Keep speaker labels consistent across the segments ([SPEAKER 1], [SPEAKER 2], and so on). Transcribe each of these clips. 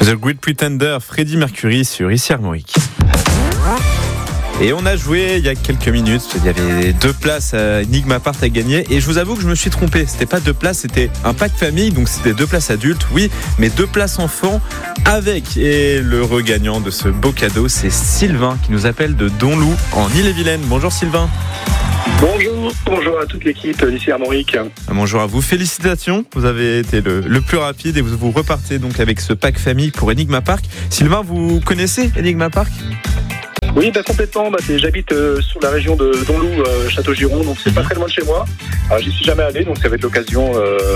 [SPEAKER 1] The Great Pretender, Freddie Mercury sur Ici Armorique. Et on a joué il y a quelques minutes, il y avait 2 places à Enigma Park à gagner et je vous avoue que je me suis trompé, c'était pas 2 places, c'était un pack famille, donc c'était 2 places adultes, oui, mais 2 places enfants avec. Et le regagnant de ce beau cadeau, c'est Sylvain qui nous appelle de Donloup en Ille-et-Vilaine. Bonjour Sylvain.
[SPEAKER 2] Bonjour à toute l'équipe d'ici Armorique.
[SPEAKER 1] Bonjour à vous, félicitations, vous avez été le plus rapide et vous repartez donc avec ce pack famille pour Enigma Park. Sylvain, vous connaissez Enigma Park ?
[SPEAKER 2] Oui, complètement. J'habite sur la région de Donloup, Château-Giron, donc c'est pas très loin de chez moi. Alors, j'y suis jamais allé, donc ça va être l'occasion,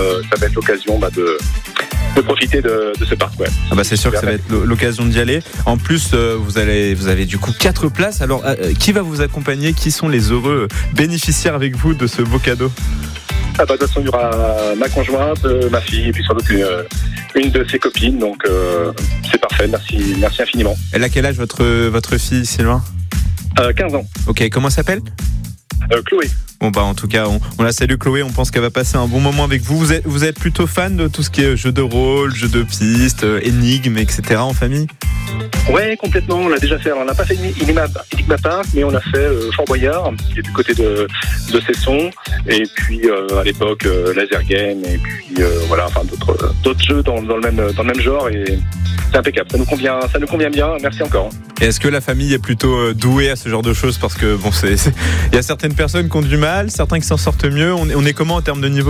[SPEAKER 2] de profiter de ce parc. Ouais.
[SPEAKER 1] C'est sûr que ça va être l'occasion d'y aller. En plus, vous avez du coup 4 places. Alors, qui va vous accompagner ? Qui sont les heureux bénéficiaires avec vous de ce beau cadeau ?
[SPEAKER 2] De toute façon, il y aura ma conjointe, ma fille, et puis sans doute une de ses copines. Donc, c'est parfait. Merci infiniment.
[SPEAKER 1] Elle a quel âge votre fille, Sylvain ?
[SPEAKER 2] 15 ans.
[SPEAKER 1] Ok, comment elle s'appelle ?
[SPEAKER 2] Chloé.
[SPEAKER 1] Bon en tout cas, on la salue Chloé, on pense qu'elle va passer un bon moment avec vous. Vous êtes plutôt fan de tout ce qui est jeu de rôle, jeu de pistes, énigmes, etc. en famille ?
[SPEAKER 2] Ouais, complètement, on l'a déjà fait. Alors, on n'a pas fait Enigma Park, mais on a fait Fort Boyard, qui est du côté de Cesson, et puis à l'époque Laser Game, et puis d'autres jeux dans le même genre, et c'est impeccable. Ça nous convient bien. Merci encore.
[SPEAKER 1] Et est-ce que la famille est plutôt douée à ce genre de choses ? Parce que il y a certaines personnes qui ont du mal, certains qui s'en sortent mieux. On est comment en termes de niveau ?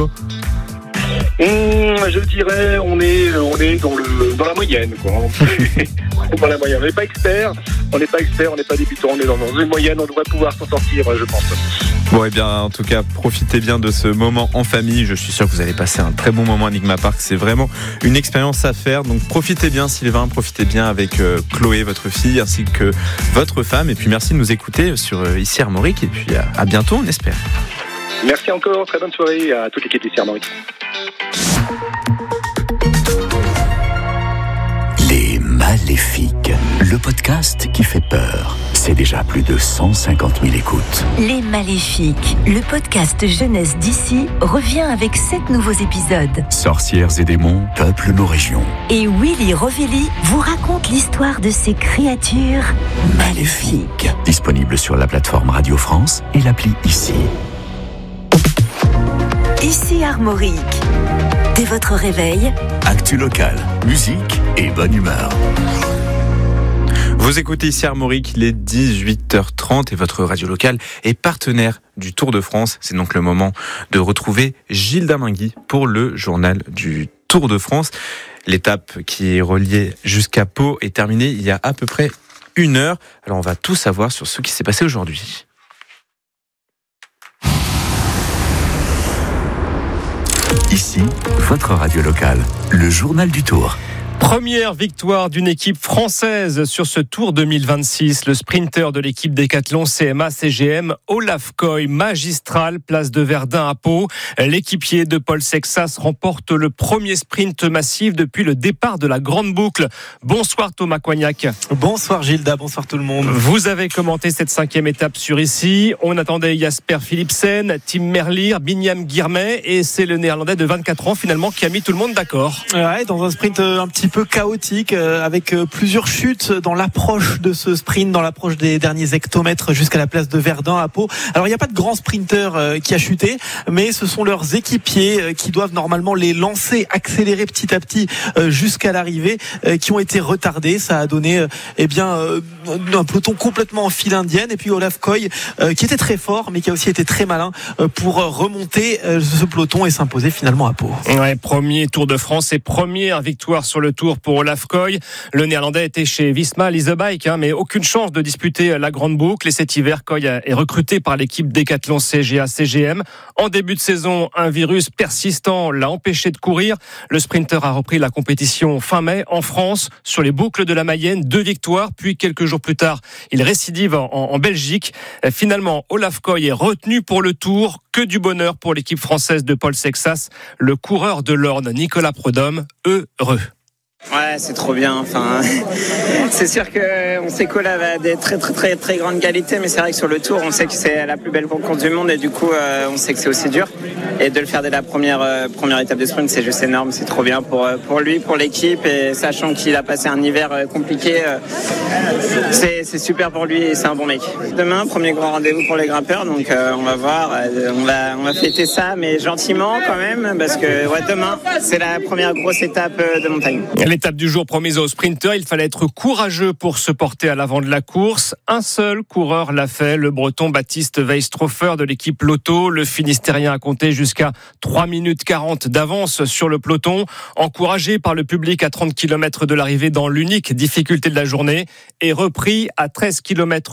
[SPEAKER 2] Je dirais, on est dans la moyenne, quoi. Dans la moyenne. On n'est pas expert, on n'est pas débutant, on est dans une moyenne, on devrait pouvoir s'en sortir, je pense.
[SPEAKER 1] Bon, et bien, en tout cas, profitez bien de ce moment en famille. Je suis sûr que vous allez passer un très bon moment à Enigma Park. C'est vraiment une expérience à faire. Donc, profitez bien, Sylvain, profitez bien avec Chloé, votre fille, ainsi que votre femme. Et puis, merci de nous écouter sur Ici Armorique. Et puis, à bientôt, on espère.
[SPEAKER 2] Merci encore, très bonne soirée à toute l'équipe d'Ici Armorique.
[SPEAKER 3] Les Maléfiques, le podcast qui fait peur. C'est déjà plus de 150 000 écoutes.
[SPEAKER 4] Les Maléfiques, le podcast jeunesse d'ici, revient avec 7 nouveaux épisodes.
[SPEAKER 3] Sorcières et démons peuplent nos régions.
[SPEAKER 4] Et Willy Rovelli vous raconte l'histoire de ces créatures maléfiques.
[SPEAKER 3] Disponible sur la plateforme Radio France et l'appli Ici.
[SPEAKER 4] Ici Armorique. Dès votre réveil,
[SPEAKER 3] actu locale, musique et bonne humeur.
[SPEAKER 1] Vous écoutez Ici Armorique, il est 18h30 et votre radio locale est partenaire du Tour de France. C'est donc le moment de retrouver Gilles Damingui pour le journal du Tour de France. L'étape qui est reliée jusqu'à Pau est terminée il y a à peu près 1 heure. Alors on va tout savoir sur ce qui s'est passé aujourd'hui.
[SPEAKER 3] Ici, votre radio locale, le journal du Tour.
[SPEAKER 5] Première victoire d'une équipe française sur ce Tour 2026. Le sprinter de l'équipe Décathlon CMA-CGM, Olaf Koy, magistral, place de Verdun à Pau. L'équipier de Paul Sexas remporte le premier sprint massif depuis le départ de la Grande Boucle. Bonsoir Thomas Coignac.
[SPEAKER 6] Bonsoir Gilda, bonsoir tout le monde.
[SPEAKER 5] Vous avez commenté cette 5e étape sur Ici. On attendait Jasper Philipsen, Tim Merlier, Binyam Girmay et c'est le Néerlandais de 24 ans finalement qui a mis tout le monde d'accord.
[SPEAKER 6] Ouais, dans un sprint un petit peu chaotique avec plusieurs chutes dans l'approche de ce sprint, dans l'approche des derniers hectomètres jusqu'à la place de Verdun à Pau. Alors il n'y a pas de grand sprinter qui a chuté, mais ce sont leurs équipiers qui doivent normalement les lancer, accélérer petit à petit jusqu'à l'arrivée, qui ont été retardés. Ça a donné un peloton complètement en file indienne et puis Olaf Koy qui était très fort mais qui a aussi été très malin pour remonter ce peloton et s'imposer finalement à Pau.
[SPEAKER 5] Ouais, premier Tour de France et première victoire sur le Tour pour Olaf Koy. Le Néerlandais était chez Visma Leasebike, mais aucune chance de disputer la Grande Boucle. Et cet hiver, Koy est recruté par l'équipe Décathlon CGA-CGM. En début de saison, un virus persistant l'a empêché de courir. Le sprinter a repris la compétition fin mai en France sur les boucles de la Mayenne. 2 victoires, puis quelques jours plus tard, il récidive en Belgique. Finalement, Olaf Koy est retenu pour le Tour. Que du bonheur pour l'équipe française de Paul Sexas. Le coureur de l'Orne, Nicolas Prodhomme, heureux.
[SPEAKER 7] Ouais, c'est trop bien. Enfin, c'est sûr qu'on sait qu'Olav a des très très très très grandes qualités, mais c'est vrai que sur le Tour, on sait que c'est la plus belle course du monde et du coup, on sait que c'est aussi dur. Et de le faire dès la première étape de sprint, c'est juste énorme. C'est trop bien pour lui, pour l'équipe, et sachant qu'il a passé un hiver compliqué, c'est super pour lui et c'est un bon mec. Demain, premier grand rendez-vous pour les grimpeurs, donc on va voir, on va fêter ça, mais gentiment quand même, parce que demain, c'est la première grosse étape de montagne.
[SPEAKER 5] L'étape du jour promise aux sprinteurs, il fallait être courageux pour se porter à l'avant de la course. Un seul coureur l'a fait, le Breton Baptiste Weisstroffer de l'équipe Lotto. Le Finistérien a compté jusqu'à 3 minutes 40 d'avance sur le peloton. Encouragé par le public à 30 km de l'arrivée dans l'unique difficulté de la journée, et repris à 13 km